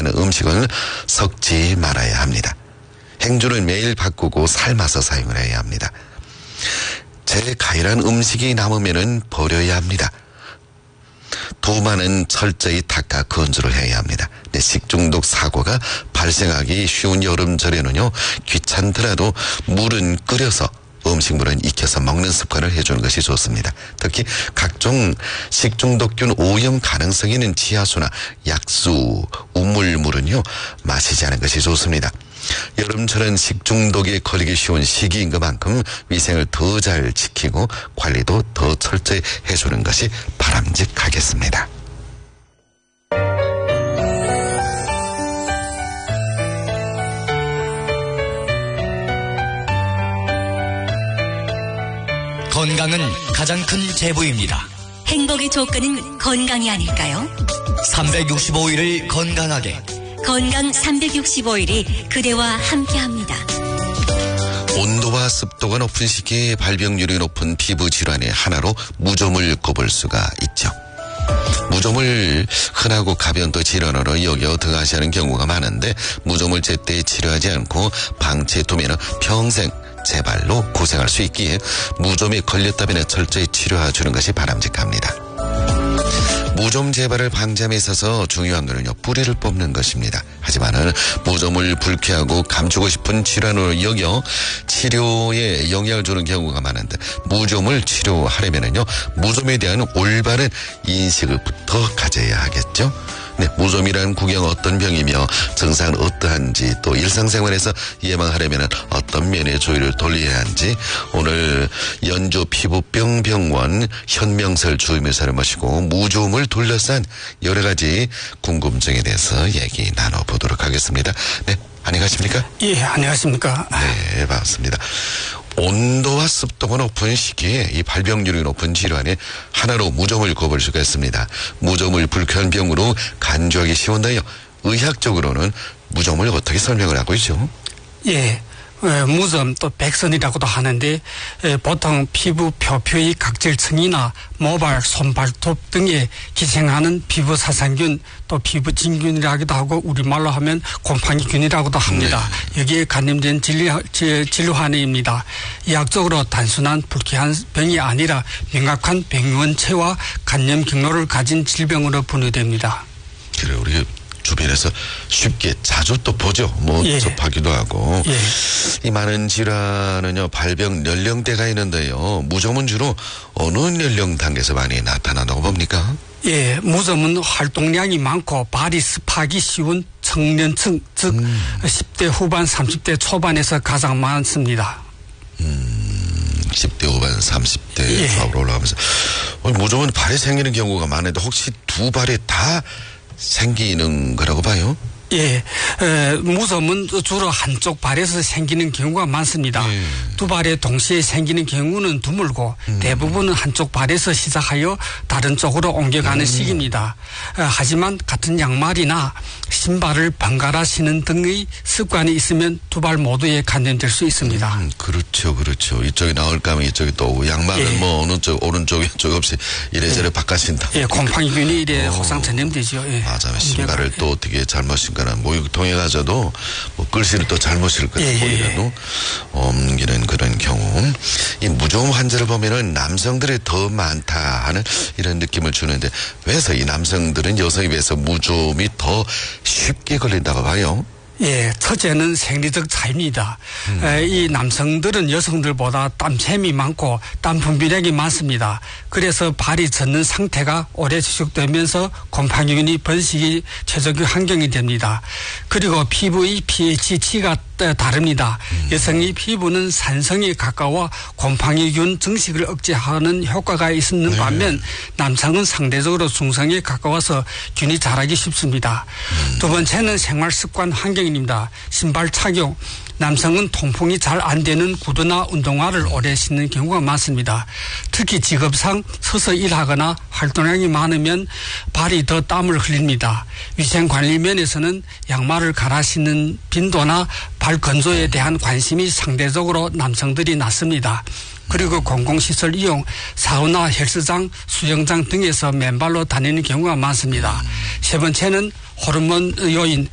하는 음식을 섞지 말아야 합니다. 행주는 매일 바꾸고 삶아서 사용을 해야 합니다. 가열한 음식이 남으면은 버려야 합니다. 도마는 철저히 닦아 건조를 해야 합니다. 식중독 사고가 발생하기 쉬운 여름철에는요, 귀찮더라도 물은 끓여서 음식물은 익혀서 먹는 습관을 해주는 것이 좋습니다. 특히 각종 식중독균 오염 가능성이 있는 지하수나 약수, 우물물은요, 마시지 않은 것이 좋습니다. 여름철은 식중독에 걸리기 쉬운 시기인 것만큼 위생을 더 잘 지키고 관리도 더 철저히 해주는 것이 바람직하겠습니다. 건강은 가장 큰 재부입니다. 행복의 조건은 건강이 아닐까요? 365일을 건강하게. 건강 365일이 그대와 함께합니다. 온도와 습도가 높은 시기에 발병률이 높은 피부 질환의 하나로 무좀을 꼽을 수가 있죠. 무좀을 흔하고 가변도 질환으로 여겨 등하시하는 경우가 많은데 무좀을 제때 치료하지 않고 방치해두면 평생 재발로 고생할 수 있기에 무좀에 걸렸다면 철저히 치료해주는 것이 바람직합니다. 무좀 재발을 방지함에 있어서 중요한 것은요, 뿌리를 뽑는 것입니다. 하지만은 무좀을 불쾌하고 감추고 싶은 질환으로 여겨 치료에 영향을 주는 경우가 많은데, 무좀을 치료하려면은요, 무좀에 대한 올바른 인식을부터 가져야 하겠죠. 네, 무좀이란 구경 어떤 병이며 증상은 어떠한지, 또 일상생활에서 예방하려면 어떤 면에 주의를 돌려야 하는지, 오늘 연주 피부병 병원 현명설 주임의사를 모시고 무좀을 둘러싼 여러 가지 궁금증에 대해서 얘기 나눠보도록 하겠습니다. 네, 안녕하십니까? 예, 안녕하십니까? 네, 반갑습니다. 온도와 습도가 높은 시기에 이 발병률이 높은 질환의 하나로 무좀을 꼽을 수가 있습니다. 무좀을 불쾌한 병으로 간주하기 쉬운데요, 의학적으로는 무좀을 어떻게 설명을 하고 있죠? 예, 무좀 또 백선이라고도 하는데, 보통 피부 표피의 각질층이나 모발, 손발톱 등에 기생하는 피부 사상균, 또 피부 진균이라기도 하고 우리말로 하면 곰팡이균이라고도 합니다. 네. 여기에 감염된 진료환입니다. 의학적으로 단순한 불쾌한 병이 아니라 명확한 병원체와 감염 경로를 가진 질병으로 분류됩니다. 그래, 우리 주변에서 쉽게 자주 또 보죠. 예. 접하기도 하고. 예. 이 많은 질환은요, 발병 연령대가 있는데요, 무좀은 주로 어느 연령 단계에서 많이 나타난다고 봅니까? 예, 무좀은 활동량이 많고 발이 습하기 쉬운 청년층, 즉 10대 후반, 30대 초반에서 가장 많습니다. 10대 후반, 30대 좌우로 올라가면서. 무좀은 발에 생기는 경우가 많은데 혹시 두 발에 다 생기는 거라고 봐요? 예, 무좀은 주로 한쪽 발에서 생기는 경우가 많습니다. 두 발에 동시에 생기는 경우는 드물고 대부분은 한쪽 발에서 시작하여 다른 쪽으로 옮겨가는 시기입니다. 하지만 같은 양말이나 신발을 번갈아 신는 등의 습관이 있으면 두 발 모두에 감염될 수 있습니다. 그렇죠, 그렇죠. 이쪽에 나올까 하면 이쪽에 또 오고, 양말은 뭐 어느 쪽, 오른쪽, 왼쪽 없이 이래저래 바꿔 신다. 예, 곰팡이균이 이래 혹상 전염되죠. 예. 맞아요. 신발을 또 어떻게 잘못 신거나 목욕통에 가서도 뭐 글씨를 또 잘못 실거나 보이라도 옮기는 그런 경우. 이 무좀 환자를 보면은 남성들이 더 많다 하는 이런 느낌을 주는데, 왜서 이 남성들은 여성에 비해서 무좀이 더 쉽게 걸린다고 봐요? 예, 첫째는 생리적 차이입니다. 이 남성들은 여성들보다 땀샘이 많고 땀 분비량이 많습니다. 그래서 발이 젖는 상태가 오래 지속되면서 곰팡이균이 번식이 최적의 환경이 됩니다. 그리고 피부의 pH가 다릅니다. 여성의 피부는 산성에 가까워 곰팡이균 증식을 억제하는 효과가 있는 반면 남성은 상대적으로 중성에 가까워서 균이 자라기 쉽습니다. 두 번째는 생활 습관 환경입니다. 신발 착용. 남성은 통풍이 잘 안 되는 구두나 운동화를 오래 신는 경우가 많습니다. 특히 직업상 서서 일하거나 활동량이 많으면 발이 더 땀을 흘립니다. 위생관리 면에서는 양말을 갈아 신는 빈도나 발 건조에 대한 관심이 상대적으로 남성들이 낮습니다. 그리고 공공시설 이용, 사우나, 헬스장, 수영장 등에서 맨발로 다니는 경우가 많습니다. 세 번째는 호르몬 요인,